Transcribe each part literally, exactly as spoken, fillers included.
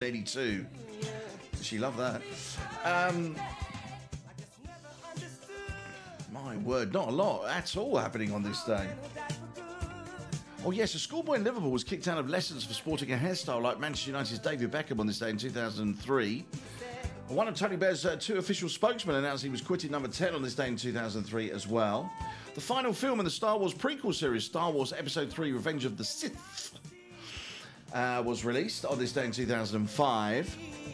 eighty-two. She loved that. Um, my word, not a lot at all happening on this day. Oh yes, a schoolboy in Liverpool was kicked out of lessons for sporting a hairstyle like Manchester United's David Beckham on this day in two thousand three. One of Tony Blair's uh, two official spokesmen announced he was quitting number ten on this day in two thousand three as well. The final film in the Star Wars prequel series, Star Wars Episode three Revenge of the Sith, uh, was released on this day in two thousand five.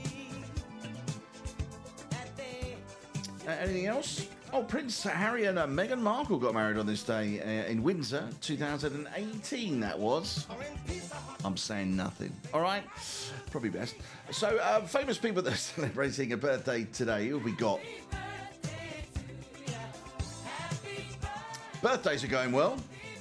Uh, anything else? Oh, Prince Harry and uh, Meghan Markle got married on this day uh, in Windsor, two thousand eighteen, that was. I'm saying nothing. All right? Probably best. So, uh, famous people that are celebrating a birthday today, who have we got? Birthdays are going well.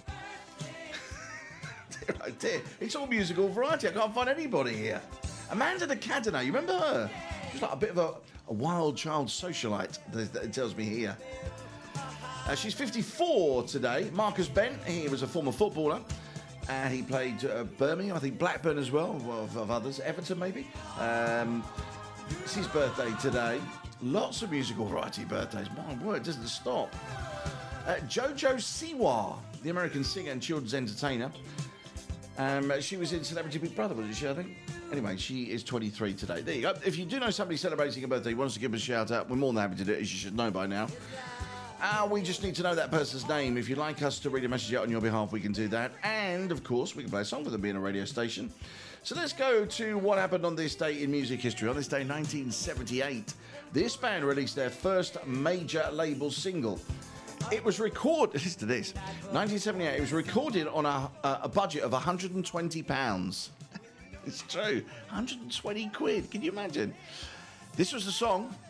Dear, oh dear. It's all musical variety. I can't find anybody here. Amanda de Cadena, you remember her? She's like a bit of a, a wild child socialite, it tells me here. Uh, she's fifty-four today. Marcus Bent, he was a former footballer. And he played uh, Birmingham, I think Blackburn as well, of, of others. Everton, maybe. Um, it's his birthday today. Lots of musical variety birthdays. My word, it doesn't stop. Uh, Jojo Siwa, the American singer and children's entertainer. Um, she was in Celebrity Big Brother, wasn't she, I think? Anyway, she is twenty-three today. There you go. If you do know somebody celebrating a birthday who wants to give us a shout out, we're more than happy to do it, as you should know by now. Uh, we just need to know that person's name. If you'd like us to read a message out on your behalf, we can do that. And, of course, we can play a song with them being a radio station. So let's go to what happened on this day in music history. On this day, nineteen seventy-eight, this band released their first major label single. It was recorded, listen to this, nineteen seventy-eight, it was recorded on a, a budget of one hundred twenty pounds. It's true, one hundred twenty quid, can you imagine? This was the song,